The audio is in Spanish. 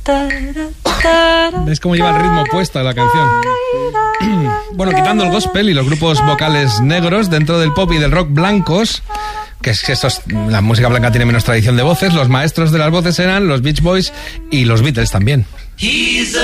¿Ves cómo lleva el ritmo puesto la canción? Bueno, quitando el gospel y los grupos vocales negros dentro del pop y del rock blancos, que es que la música blanca tiene menos tradición de voces, los maestros de las voces eran los Beach Boys y los Beatles también. He's